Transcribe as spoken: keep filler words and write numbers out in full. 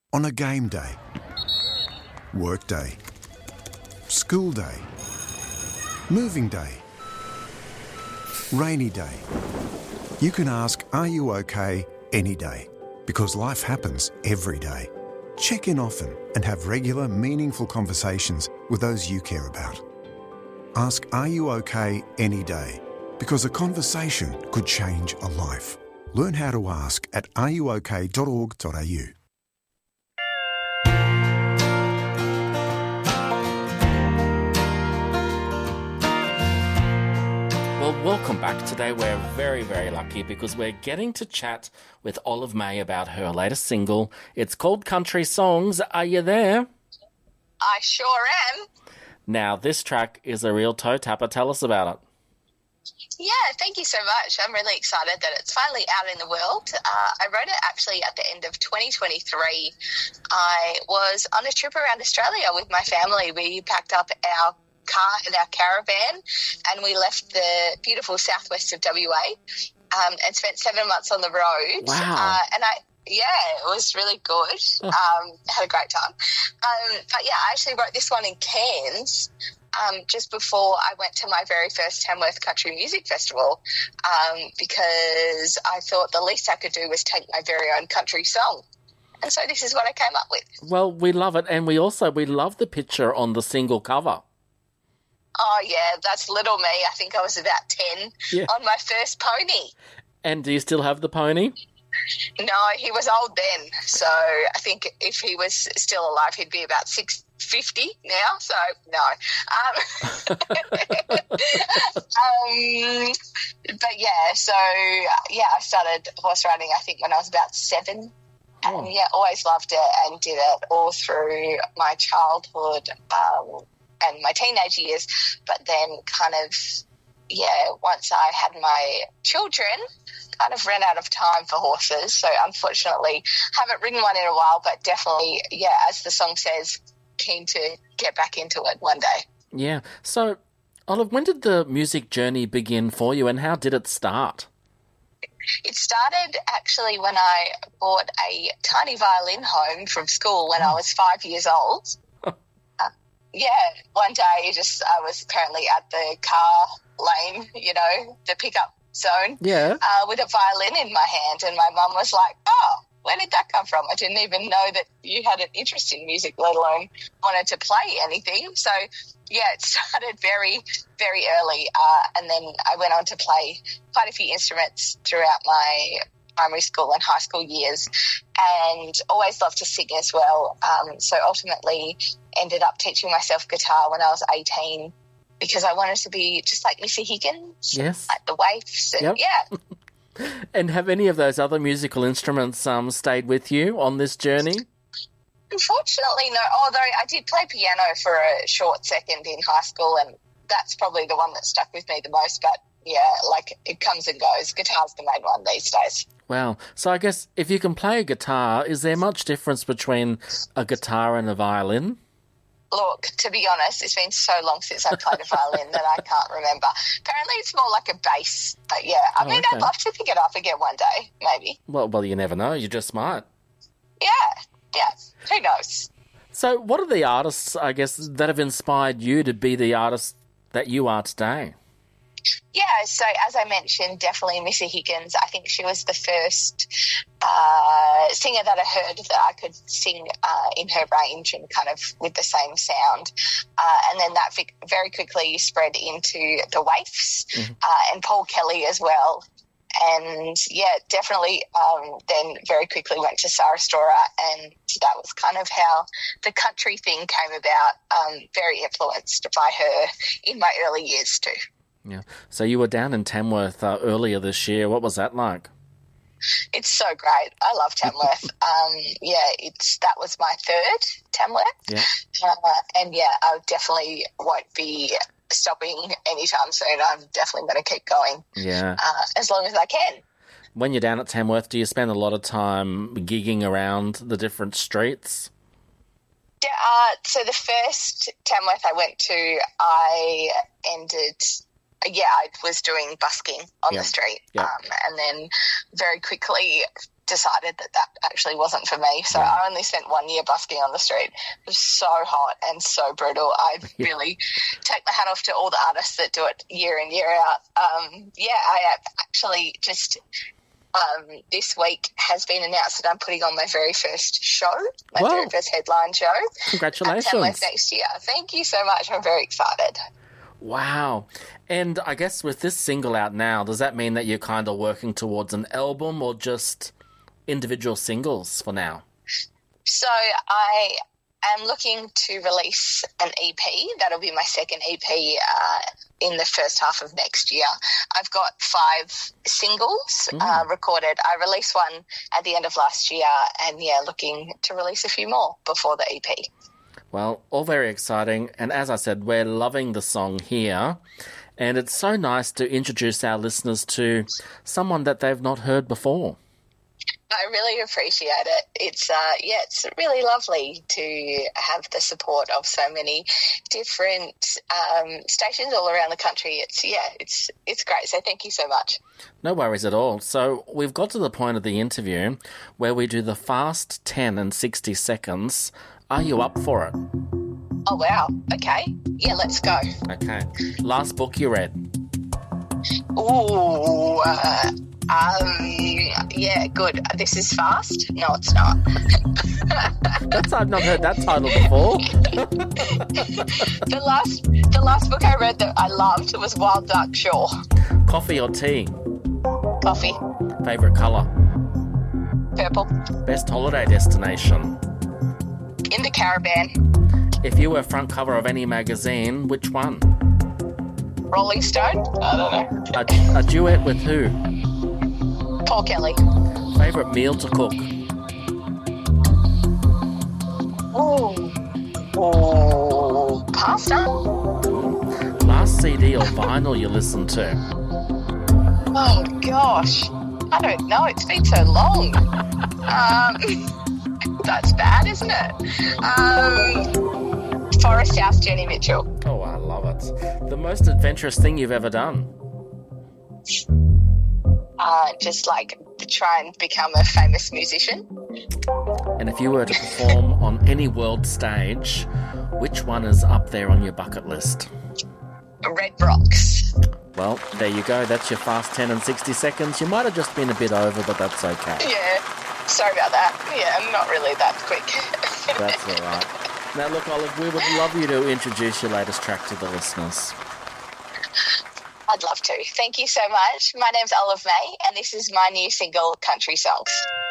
On a game day, work day, school day, moving day, rainy day. You can ask, are you okay, any day, because life happens every day. Check in often and have regular, meaningful conversations with those you care about. Ask, are you okay, any day, because a conversation could change a life. Learn how to ask at are you okay dot org dot a u. Well, welcome back. Today we're very, very lucky because we're getting to chat with Olive May about her latest single. It's called Country Songs. Are you there? I sure am. Now, this track is a real toe tapper. Tell us about it. Yeah, thank you so much. I'm really excited that it's finally out in the world. Uh, I wrote it actually at the end of twenty twenty-three. I was on a trip around Australia with my family. We packed up our car and our caravan and we left the beautiful southwest of W A um, and spent seven months on the road. Wow. Uh, and I, yeah, it was really good. Um, had a great time. Um, but yeah, I actually wrote this one in Cairns um, just before I went to my very first Tamworth Country Music Festival um, because I thought the least I could do was take my very own country song. And so this is what I came up with. Well, we love it. And we also, we love the picture on the single cover. Oh, yeah, that's little me. I think I was about ten yeah. on my first pony. And do you still have the pony? No, he was old then. So I think if he was still alive, he'd be about six fifty now. So, no. Um, um, but, yeah, so, yeah, I started horse riding, I think, when I was about seven. Oh. And, yeah, always loved it and did it all through my childhood um and my teenage years, but then kind of, yeah, once I had my children, kind of ran out of time for horses. So unfortunately, haven't ridden one in a while, but definitely, yeah, as the song says, keen to get back into it one day. Yeah. So, Olive, when did the music journey begin for you and how did it start? It started actually when I bought a tiny violin home from school when I was five years old. Yeah, one day just I was apparently at the car lane, you know, the pickup zone, yeah, uh, with a violin in my hand, and my mum was like, oh, where did that come from? I didn't even know that you had an interest in music, let alone wanted to play anything. So, yeah, it started very, very early, uh, and then I went on to play quite a few instruments throughout my primary school and high school years, and always loved to sing as well. Um, so ultimately ended up teaching myself guitar when I was eighteen because I wanted to be just like Missy Higgins, yes, like the Waifs, and yep. yeah. And have any of those other musical instruments um, stayed with you on this journey? Unfortunately, no, although I did play piano for a short second in high school, and that's probably the one that stuck with me the most, but yeah, like it comes and goes. Guitar's the main one these days. Wow. So I guess if you can play a guitar, is there much difference between a guitar and a violin? Look, to be honest, it's been so long since I played a violin that I can't remember. Apparently it's more like a bass. But yeah, I oh, mean, okay. I'd love to pick it up again one day, maybe. Well, well, you never know. You just might. Yeah, yeah. Who knows? So what are the artists, I guess, that have inspired you to be the artist that you are today? Yeah, so as I mentioned, definitely Missy Higgins. I think she was the first uh, singer that I heard that I could sing uh, in her range and kind of with the same sound. Uh, and then that very quickly spread into the Waifs mm-hmm. uh, and Paul Kelly as well. And, yeah, definitely um, then very quickly went to Sarah Storer, and that was kind of how the country thing came about, um, very influenced by her in my early years too. Yeah. So you were down in Tamworth uh, earlier this year. What was that like? It's so great. I love Tamworth. um, yeah, it's that was my third Tamworth. Yeah. Uh, and, yeah, I definitely won't be stopping anytime soon. I'm definitely going to keep going. Yeah. Uh, as long as I can. When you're down at Tamworth, do you spend a lot of time gigging around the different streets? Yeah, uh, so the first Tamworth I went to, I ended... Yeah, I was doing busking on yep. the street, yep. um, and then very quickly decided that that actually wasn't for me. So Yeah. I only spent one year busking on the street. It was so hot and so brutal. I Yeah. really take my hat off to all the artists that do it year in, year out. Um, yeah, I actually just um, this week has been announced that I'm putting on my very first show, my Wow. very first headline show at Congratulations. Tamworth next year. Thank you so much. I'm very excited. Wow. And I guess with this single out now, does that mean that you're kind of working towards an album or just individual singles for now? So I am looking to release an E P. That'll be my second E P uh, in the first half of next year. I've got five singles Mm. uh, recorded. I released one at the end of last year and, yeah, looking to release a few more before the E P. Well, all very exciting. And as I said, we're loving the song here. And it's so nice to introduce our listeners to someone that they've not heard before. I really appreciate it. It's uh, yeah, it's really lovely to have the support of so many different um, stations all around the country. It's yeah, it's it's great. So thank you so much. No worries at all. So we've got to the point of the interview where we do the fast ten and sixty seconds. Are you up for it? Oh wow. Okay. Yeah, let's go. Okay. Last book you read? Ooh. Uh, um. Yeah. Good. This is fast. No, it's not. That's I've not heard that title before. the last the last book I read that I loved was Wild Dark Shore. Coffee or tea? Coffee. Favorite color? Purple. Best holiday destination? In the Caribbean. If you were front cover of any magazine, which one? Rolling Stone. I don't know. A, a duet with who? Paul Kelly. Favorite meal to cook? Ooh. Ooh. Pasta? Last C D or vinyl you listened to? Oh, gosh. I don't know. It's been so long. um, that's bad, isn't it? Um, Forest House, Jenny Mitchell. Oh, I love it. The most adventurous thing you've ever done? Uh, just like to try and become a famous musician. And if you were to perform on any world stage, which one is up there on your bucket list? Red Rocks. Well, there you go. That's your fast ten and sixty seconds. You might have just been a bit over, but that's okay. Yeah. Sorry about that. Yeah, I'm not really that quick. That's all right. Now, look, Olive, we would love you to introduce your latest track to the listeners. I'd love to. Thank you so much. My name's Olive May, and this is my new single, Country Songs.